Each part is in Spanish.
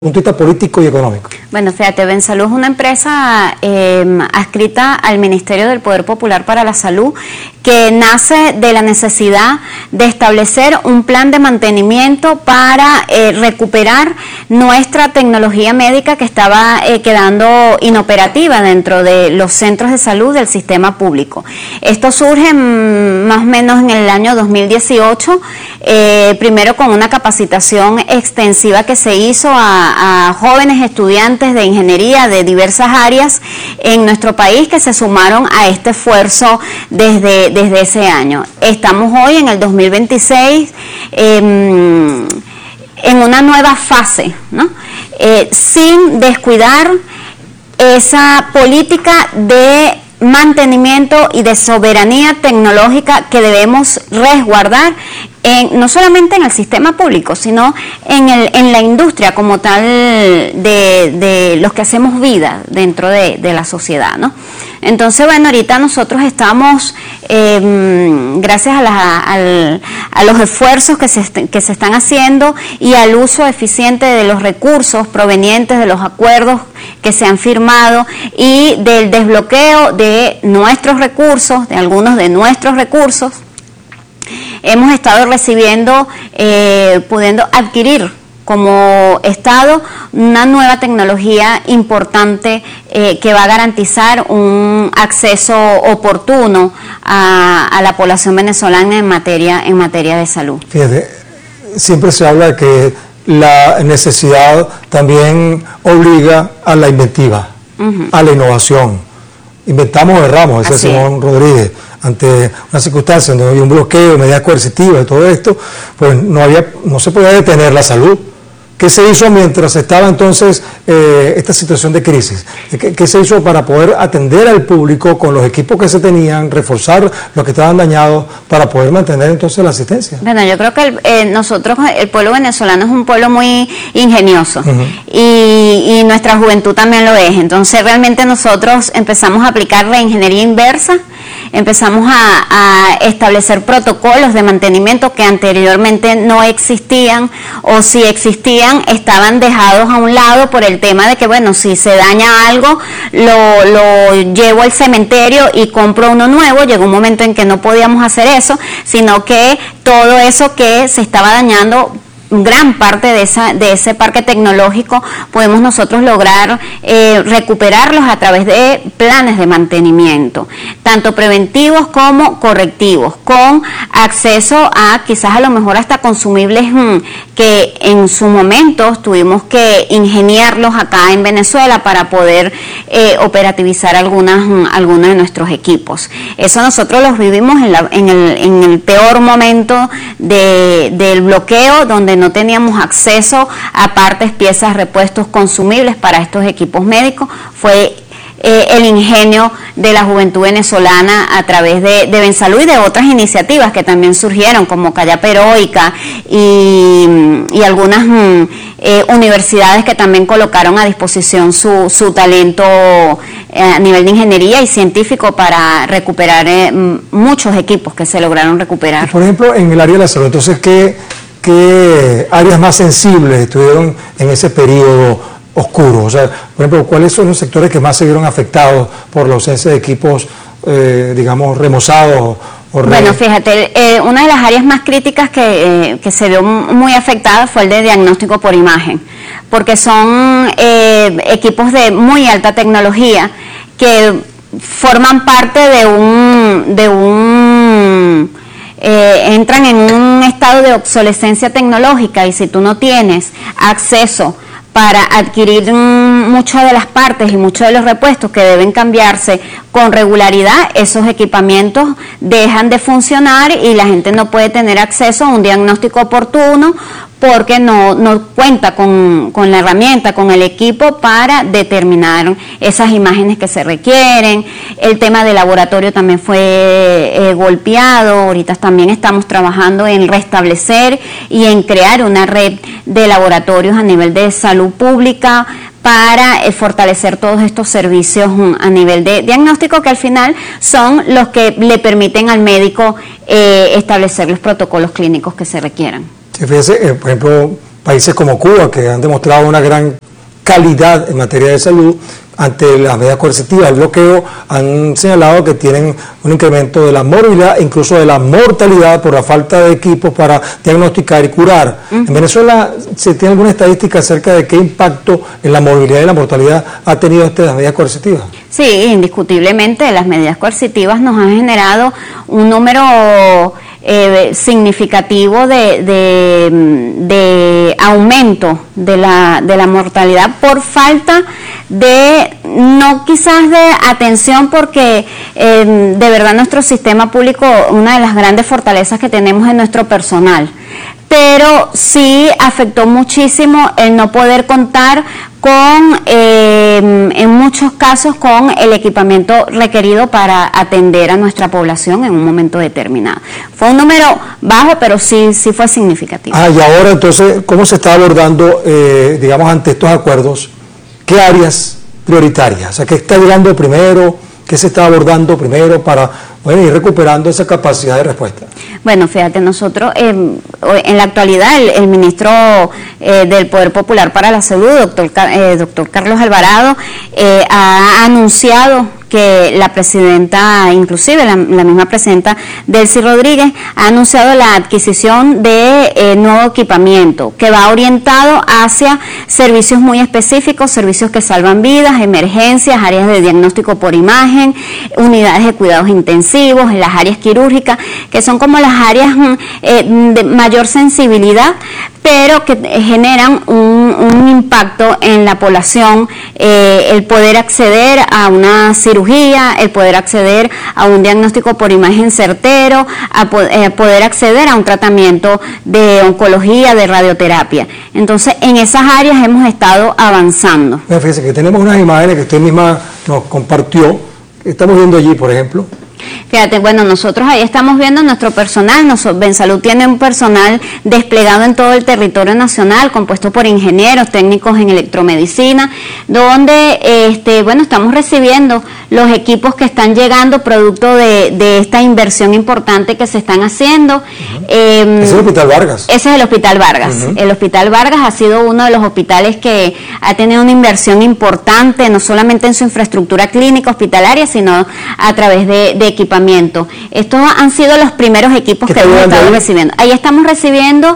punto de vista político y económico? Bueno, fíjate, Bensalud es una empresa adscrita al Ministerio del Poder Popular para la Salud, que nace de la necesidad de establecer un plan de mantenimiento para recuperar nuestra tecnología médica que estaba quedando inoperativa dentro de los centros de salud del sistema público. Esto surge más o menos en el año 2018, primero con una capacitación extensiva que se hizo a jóvenes estudiantes de ingeniería de diversas áreas en nuestro país que se sumaron a este esfuerzo desde ese año. Estamos hoy en el 2026 en una nueva fase, ¿no? Sin descuidar esa política de mantenimiento y de soberanía tecnológica que debemos resguardar no solamente en el sistema público, sino en la industria como tal de los que hacemos vida dentro de la sociedad, ¿no? Entonces, bueno, ahorita nosotros estamos, gracias a los esfuerzos que se están haciendo y al uso eficiente de los recursos provenientes de los acuerdos que se han firmado y del desbloqueo de nuestros recursos, de algunos de nuestros recursos, hemos estado recibiendo, pudiendo adquirir como Estado una nueva tecnología importante que va a garantizar un acceso oportuno a la población venezolana en materia de salud. Fíjate, siempre se habla de que la necesidad también obliga a la inventiva, a la innovación. Inventamos o erramos, decía Simón Rodríguez. Ante una circunstancia donde había un bloqueo, medidas coercitivas y todo esto, pues no se podía detener la salud. ¿Qué se hizo mientras estaba entonces esta situación de crisis? ¿Qué se hizo para poder atender al público con los equipos que se tenían, reforzar los que estaban dañados para poder mantener entonces la asistencia? Bueno, yo creo que nosotros, el pueblo venezolano es un pueblo muy ingenioso y nuestra juventud también lo es. Entonces realmente nosotros empezamos a aplicar la ingeniería inversa. Empezamos a establecer protocolos de mantenimiento que anteriormente no existían, o si existían estaban dejados a un lado por el tema de que, bueno, si se daña algo lo llevo al cementerio y compro uno nuevo. Llegó un momento en que no podíamos hacer eso, sino que todo eso que se estaba dañando, gran parte de ese parque tecnológico, podemos nosotros lograr recuperarlos a través de planes de mantenimiento, tanto preventivos como correctivos, con acceso a quizás a lo mejor hasta consumibles que en su momento tuvimos que ingeniarlos acá en Venezuela para poder operativizar algunos de nuestros equipos. Eso nosotros los vivimos en el peor momento del bloqueo, donde no teníamos acceso a partes, piezas, repuestos, consumibles para estos equipos médicos. Fue el ingenio de la juventud venezolana a través de Bensalud y de otras iniciativas que también surgieron, como Callapa Heroica y algunas universidades que también colocaron a disposición su talento a nivel de ingeniería y científico para recuperar muchos equipos que se lograron recuperar. Por ejemplo, en el área de la salud, entonces, ¿qué áreas más sensibles estuvieron en ese periodo oscuro? O sea, por ejemplo, ¿cuáles son los sectores que más se vieron afectados por la ausencia de equipos, digamos, remozados? Bueno, fíjate, una de las áreas más críticas que se vio muy afectada fue el de diagnóstico por imagen, porque son equipos de muy alta tecnología que forman parte entran en un estado de obsolescencia tecnológica, y si tú no tienes acceso para adquirir muchas de las partes y muchos de los repuestos que deben cambiarse con regularidad, esos equipamientos dejan de funcionar y la gente no puede tener acceso a un diagnóstico oportuno porque no cuenta con la herramienta, con el equipo para determinar esas imágenes que se requieren. El tema del laboratorio también fue golpeado. Ahorita también estamos trabajando en restablecer y en crear una red de laboratorios a nivel de salud pública para fortalecer todos estos servicios a nivel de diagnóstico, que al final son los que le permiten al médico establecer los protocolos clínicos que se requieran. Fíjese, por ejemplo, países como Cuba, que han demostrado una gran calidad en materia de salud, ante las medidas coercitivas, el bloqueo, han señalado que tienen un incremento de la morbilidad, incluso de la mortalidad por la falta de equipos para diagnosticar y curar. En Venezuela, ¿se tiene alguna estadística acerca de qué impacto en la morbilidad y la mortalidad ha tenido estas medidas coercitivas? Sí, indiscutiblemente las medidas coercitivas nos han generado un número significativo de aumento de la mortalidad por falta de, no quizás de atención, porque de verdad nuestro sistema público, una de las grandes fortalezas que tenemos es nuestro personal, pero sí afectó muchísimo el no poder contar con, en muchos casos, con el equipamiento requerido para atender a nuestra población en un momento determinado. Fue un número bajo, pero sí fue significativo. Y ahora entonces, ¿cómo se está abordando, digamos, ante estos acuerdos? ¿Qué áreas prioritarias? O sea, ¿qué está llegando primero? ¿Qué se está abordando primero para ir recuperando esa capacidad de respuesta? Bueno, fíjate, nosotros en la actualidad el ministro del Poder Popular para la Salud, doctor Carlos Alvarado, ha anunciado que la presidenta, inclusive la misma presidenta Delcy Rodríguez, ha anunciado la adquisición de nuevo equipamiento que va orientado hacia servicios muy específicos, servicios que salvan vidas, emergencias, áreas de diagnóstico por imagen, unidades de cuidados intensivos, las áreas quirúrgicas, que son como las áreas de mayor sensibilidad, pero que generan un impacto en la población, el poder acceder a una cirugía, el poder acceder a un diagnóstico por imagen certero, a poder acceder a un tratamiento de oncología, de radioterapia. Entonces, en esas áreas hemos estado avanzando. Fíjese que tenemos unas imágenes que usted misma nos compartió, que estamos viendo allí, por ejemplo. Fíjate, bueno, nosotros ahí estamos viendo nuestro personal. Bensalud tiene un personal desplegado en todo el territorio nacional, compuesto por ingenieros, técnicos en electromedicina, donde, bueno, estamos recibiendo los equipos que están llegando producto de esta inversión importante que se están haciendo. ¿Ese es el Hospital Vargas? Ese es el Hospital Vargas. El Hospital Vargas ha sido uno de los hospitales que ha tenido una inversión importante, no solamente en su infraestructura clínica hospitalaria, sino a través de equipamiento. Estos han sido los primeros equipos que hemos estado recibiendo. Ahí estamos recibiendo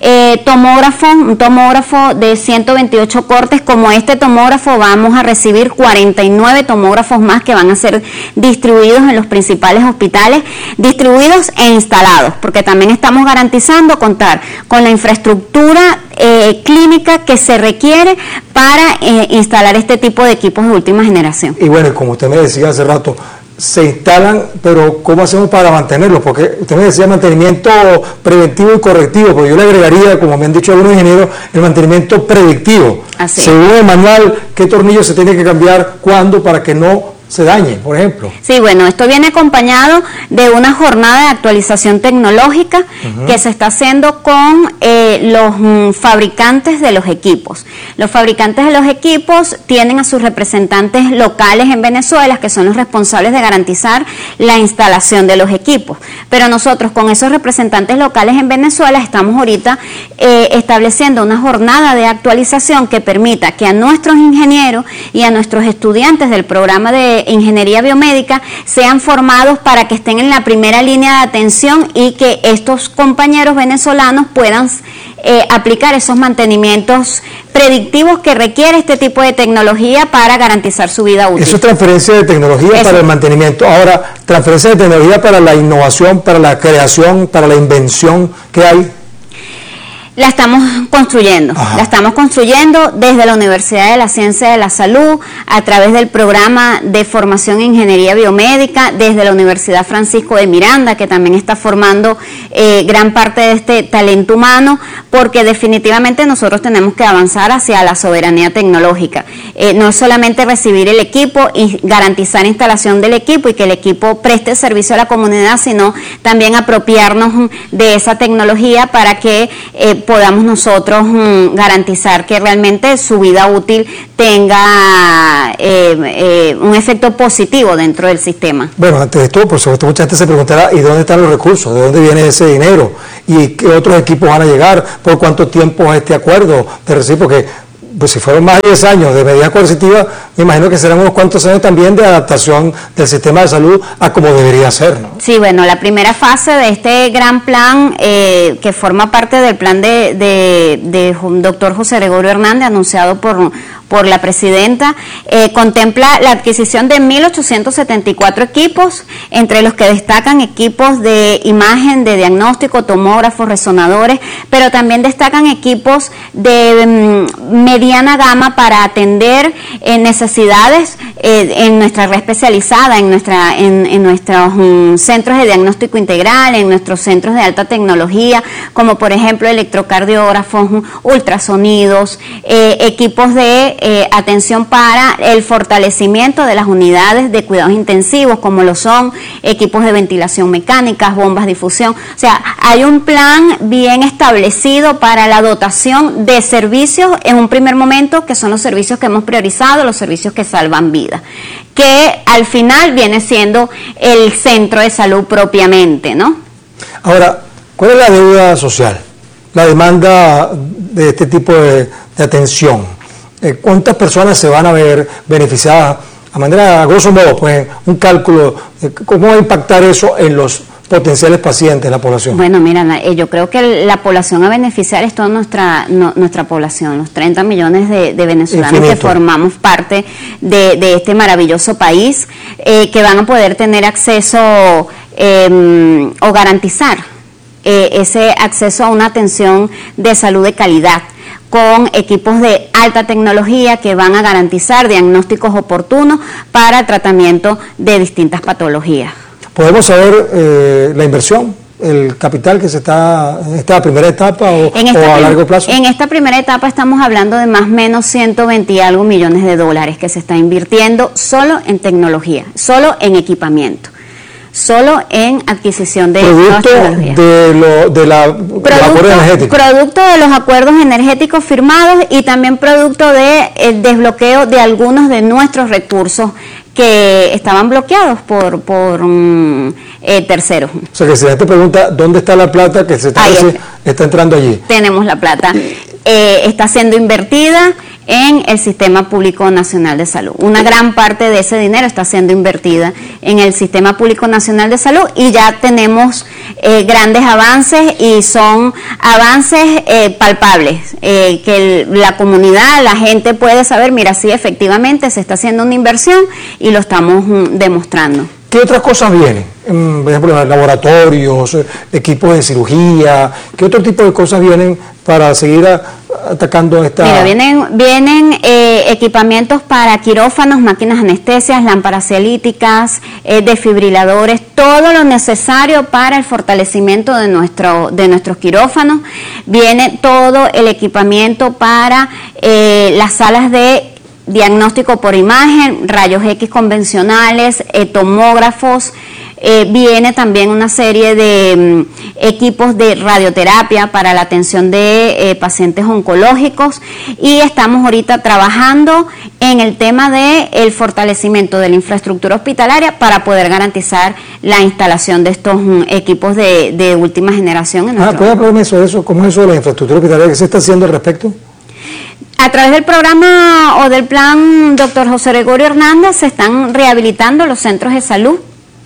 un tomógrafo de 128 cortes. Como este tomógrafo vamos a recibir 49 tomógrafos más que van a ser distribuidos en los principales hospitales, distribuidos e instalados, porque también estamos garantizando contar con la infraestructura clínica que se requiere para instalar este tipo de equipos de última generación. Y bueno, como usted me decía hace rato, se instalan, pero ¿cómo hacemos para mantenerlos? Porque usted me decía mantenimiento preventivo y correctivo, pero yo le agregaría, como me han dicho algunos ingenieros, el mantenimiento predictivo. Así. Según el manual, ¿qué tornillo se tiene que cambiar cuándo para que no se dañe, por ejemplo? Sí, bueno, esto viene acompañado de una jornada de actualización tecnológica que se está haciendo con los fabricantes de los equipos. Los fabricantes de los equipos tienen a sus representantes locales en Venezuela, que son los responsables de garantizar la instalación de los equipos. Pero nosotros con esos representantes locales en Venezuela estamos ahorita estableciendo una jornada de actualización que permita que a nuestros ingenieros y a nuestros estudiantes del programa de ingeniería biomédica sean formados para que estén en la primera línea de atención y que estos compañeros venezolanos puedan aplicar esos mantenimientos predictivos que requiere este tipo de tecnología para garantizar su vida útil. Eso es transferencia de tecnología para el mantenimiento. Ahora, transferencia de tecnología para la innovación, para la creación, para la invención, ¿qué hay? La estamos construyendo. La estamos construyendo desde la Universidad de la Ciencia de la Salud, a través del programa de formación en ingeniería biomédica, desde la Universidad Francisco de Miranda, que también está formando gran parte de este talento humano, porque definitivamente nosotros tenemos que avanzar hacia la soberanía tecnológica. No es solamente recibir el equipo y garantizar instalación del equipo y que el equipo preste servicio a la comunidad, sino también apropiarnos de esa tecnología para que podamos nosotros garantizar que realmente su vida útil tenga un efecto positivo dentro del sistema. Bueno, antes de todo, por supuesto, mucha gente se preguntará, ¿y dónde están los recursos? ¿De dónde viene ese dinero? ¿Y qué otros equipos van a llegar? ¿Por cuánto tiempo es este acuerdo de recibir? Porque pues si fueron más de 10 años de medidas coercitivas, me imagino que serán unos cuantos años también de adaptación del sistema de salud a como debería ser, ¿no? Sí, bueno, la primera fase de este gran plan, que forma parte del plan de doctor José Gregorio Hernández, anunciado por la presidenta, contempla la adquisición de 1.874 equipos, entre los que destacan equipos de imagen, de diagnóstico, tomógrafos, resonadores, pero también destacan equipos de mediana gama para atender necesidades en nuestra red especializada, en nuestros centros de diagnóstico integral, en nuestros centros de alta tecnología, como por ejemplo electrocardiógrafos, ultrasonidos, equipos de atención para el fortalecimiento de las unidades de cuidados intensivos, como lo son equipos de ventilación mecánica, bombas de difusión. O sea, hay un plan bien establecido para la dotación de servicios en un primer momento, que son los servicios que hemos priorizado, los servicios que salvan vidas, que al final viene siendo el centro de salud propiamente, ¿no? Ahora, ¿cuál es la deuda social? La demanda de este tipo de atención. ¿Cuántas personas se van a ver beneficiadas? A manera, a grosso modo, pues, un cálculo, ¿cómo va a impactar eso en los potenciales pacientes, la población? Bueno, mira, yo creo que la población a beneficiar es toda nuestra población, los 30 millones de venezolanos que formamos parte de este maravilloso país, que van a poder tener acceso o garantizar ese acceso a una atención de salud de calidad, con equipos de alta tecnología que van a garantizar diagnósticos oportunos para el tratamiento de distintas patologías. ¿Podemos saber la inversión, el capital que se está en esta primera etapa o a largo plazo? En esta primera etapa estamos hablando de más o menos 120 y algo millones de dólares que se está invirtiendo solo en tecnología, solo en equipamiento, solo en adquisición de producto de los acuerdos energéticos firmados, y también producto del desbloqueo de algunos de nuestros recursos que estaban bloqueados por terceros. O sea, que si la gente pregunta dónde está la plata que se está entrando allí. Tenemos la plata. Está siendo invertida en el Sistema Público Nacional de Salud. Una gran parte de ese dinero está siendo invertida en el Sistema Público Nacional de Salud, y ya tenemos grandes avances, y son avances palpables, que la comunidad, la gente puede saber, mira, sí, efectivamente se está haciendo una inversión y lo estamos demostrando. ¿Qué otras cosas vienen? Por ejemplo, laboratorios, equipos de cirugía, ¿qué otro tipo de cosas vienen para seguir atacando esta...? Mira, vienen equipamientos para quirófanos, máquinas anestesias, lámparas cialíticas, desfibriladores, todo lo necesario para el fortalecimiento de nuestros quirófanos. Viene todo el equipamiento para las salas de diagnóstico por imagen, rayos X convencionales, tomógrafos. Viene también una serie de equipos de radioterapia para la atención de pacientes oncológicos, y estamos ahorita trabajando en el tema del fortalecimiento de la infraestructura hospitalaria para poder garantizar la instalación de estos equipos de última generación. ¿Puede hablarme sobre eso? ¿Cómo es eso de la infraestructura hospitalaria? ¿Qué se está haciendo al respecto? A través del programa o del plan Dr. José Gregorio Hernández se están rehabilitando los centros de salud.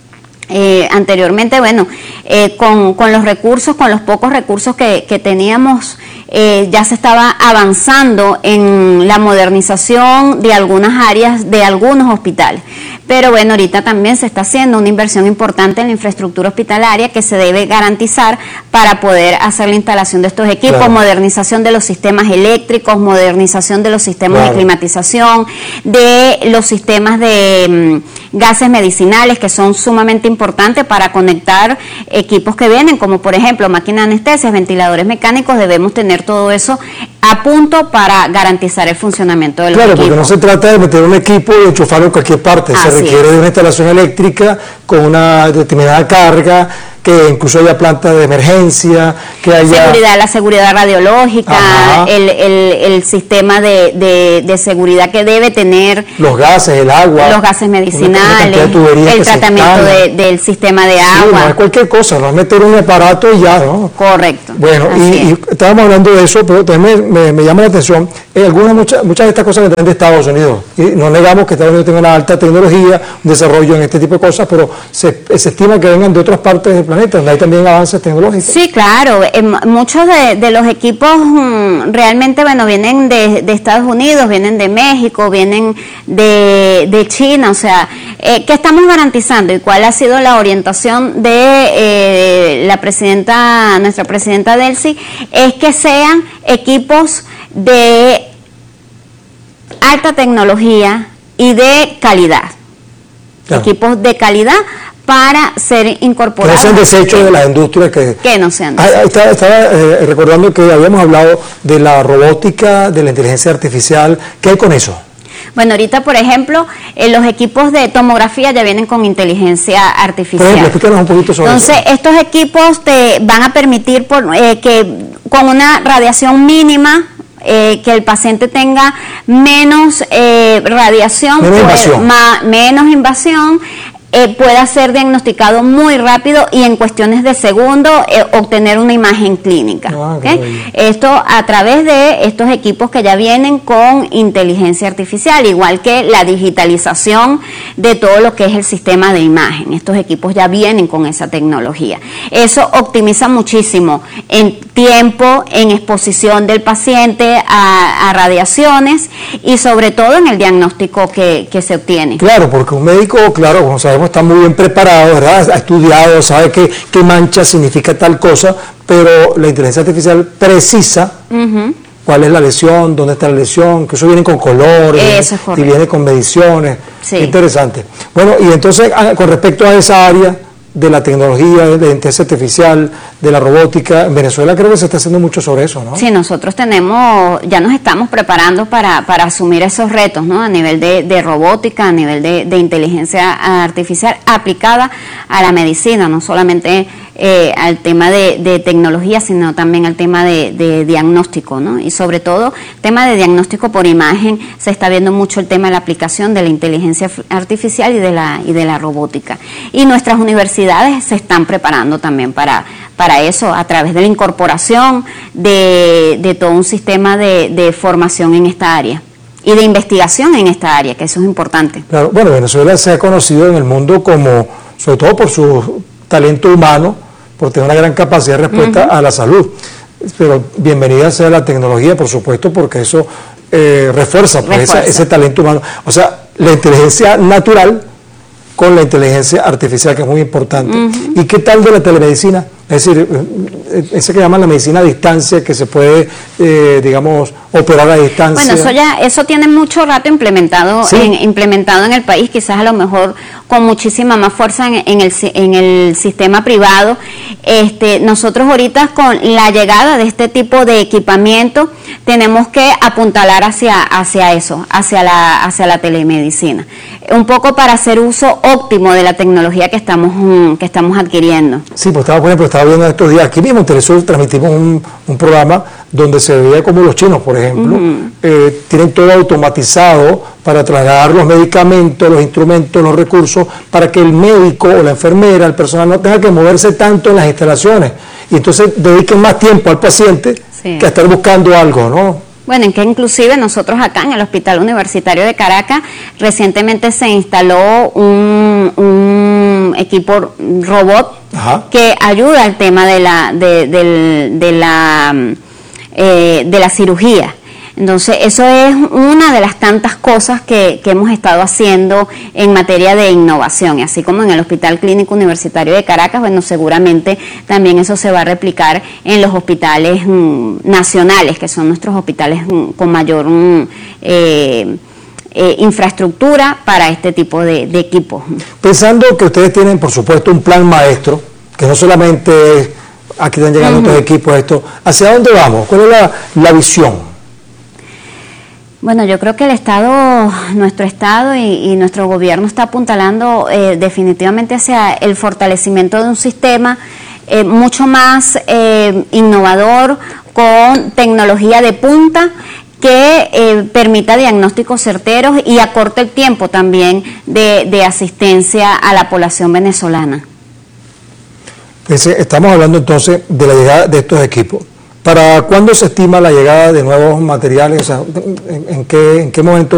Anteriormente, bueno, con los recursos, con los pocos recursos que teníamos, ya se estaba avanzando en la modernización de algunas áreas de algunos hospitales. Pero bueno, ahorita también se está haciendo una inversión importante en la infraestructura hospitalaria que se debe garantizar para poder hacer la instalación de estos equipos, claro. Modernización de los sistemas eléctricos, modernización de los sistemas, claro, de climatización, de los sistemas de gases medicinales, que son sumamente importantes para conectar equipos que vienen, como por ejemplo máquinas anestesias, ventiladores mecánicos. Debemos tener todo eso a punto para garantizar el funcionamiento de los equipos. Claro, porque no se trata de meter un equipo y enchufarlo en cualquier parte, se requiere de una instalación eléctrica con una determinada carga, que incluso haya plantas de emergencia, que haya... la seguridad radiológica, el sistema de seguridad que debe tener... Los gases, el agua... Los gases medicinales, el tratamiento del sistema de agua. No es cualquier cosa, no es meter un aparato y ya, ¿no? Correcto. Bueno, y estábamos hablando de eso, pero también me llama la atención, muchas de estas cosas que traen de Estados Unidos, y no negamos que Estados Unidos tenga una alta tecnología, un desarrollo en este tipo de cosas, pero se estima que vengan de otras partes del planeta, donde hay también avances tecnológicos. Sí, claro, muchos de los equipos realmente, bueno, vienen de Estados Unidos, vienen de México, vienen de China, o sea, ¿qué estamos garantizando y cuál ha sido la orientación de nuestra presidenta Delcy? Es que sean equipos de alta tecnología y de calidad, equipos de calidad para ser incorporados. Que no sean desechos de las industrias que no sean desechos. Estaba recordando que habíamos hablado de la robótica, de la inteligencia artificial. ¿Qué hay con eso? Bueno, ahorita, por ejemplo, los equipos de tomografía ya vienen con inteligencia artificial. Por ejemplo, explícanos un poquito sobre eso. Entonces, estos equipos te van a permitir que con una radiación mínima, que el paciente tenga menos radiación, menos invasión, pueda ser diagnosticado muy rápido y en cuestiones de segundos obtener una imagen clínica. Esto a través de estos equipos que ya vienen con inteligencia artificial, igual que la digitalización de todo lo que es el sistema de imagen. Estos equipos ya vienen con esa tecnología. Eso optimiza muchísimo en tiempo, en exposición del paciente a radiaciones y sobre todo en el diagnóstico que se obtiene. Claro, porque un médico, claro, como sabemos, está muy bien preparado, ¿verdad? Ha estudiado, sabe qué mancha significa tal cosa, pero la inteligencia artificial precisa cuál es la lesión, dónde está la lesión, que eso viene con colores y viene con mediciones. Sí. Interesante. Bueno, y entonces, con respecto a esa área de la tecnología, de la inteligencia artificial, de la robótica, en Venezuela creo que se está haciendo mucho sobre eso, ¿no? Sí, nosotros ya nos estamos preparando para asumir esos retos, ¿no? A nivel de robótica, a nivel de inteligencia artificial aplicada a la medicina, no solamente al tema de tecnología, sino también al tema de diagnóstico, ¿no? Y sobre todo, tema de diagnóstico por imagen, se está viendo mucho el tema de la aplicación de la inteligencia artificial y de la robótica. Y nuestras universidades se están preparando también para eso, a través de la incorporación de todo un sistema de formación en esta área y de investigación en esta área, que eso es importante. Claro, bueno, Venezuela se ha conocido en el mundo como, sobre todo por su talento humano, por tener una gran capacidad de respuesta a la salud. Pero bienvenida sea la tecnología, por supuesto, porque eso refuerza ese talento humano. O sea, la inteligencia natural con la inteligencia artificial, que es muy importante. ¿Y qué tal de la telemedicina? Es decir, ese que llaman la medicina a distancia, que se puede, digamos, operar a distancia. Bueno, eso tiene mucho rato implementado, ¿sí? implementado en el país, quizás a lo mejor con muchísima más fuerza en el sistema privado. Nosotros ahorita con la llegada de este tipo de equipamiento tenemos que apuntalar hacia eso, hacia la telemedicina, un poco para hacer uso óptimo de la tecnología que estamos adquiriendo. Sí, pues estaba viendo estos días, aquí mismo en Telesur transmitimos un programa donde se veía como los chinos, por ejemplo, tienen todo automatizado para trasladar los medicamentos, los instrumentos, los recursos, para que el médico o la enfermera, el personal no tenga que moverse tanto en las instalaciones y entonces dediquen más tiempo al paciente que a estar buscando algo, ¿no? Bueno, en que inclusive nosotros acá en el Hospital Universitario de Caracas recientemente se instaló un equipo robot que ayuda al tema de la cirugía. Entonces, eso es una de las tantas cosas que hemos estado haciendo en materia de innovación. Y así como en el Hospital Clínico Universitario de Caracas, bueno, seguramente también eso se va a replicar en los hospitales nacionales, que son nuestros hospitales con mayor infraestructura para este tipo de equipos. Pensando que ustedes tienen, por supuesto, un plan maestro, que no solamente aquí están llegando estos equipos, ¿hacia dónde vamos? ¿Cuál es la visión? Bueno, yo creo que nuestro Estado y nuestro gobierno está apuntalando definitivamente hacia el fortalecimiento de un sistema mucho más innovador, con tecnología de punta, que permita diagnósticos certeros y acorte el tiempo también de asistencia a la población venezolana. Estamos hablando entonces de la llegada de estos equipos. ¿Para cuándo se estima la llegada de nuevos materiales? O sea, ¿en qué momento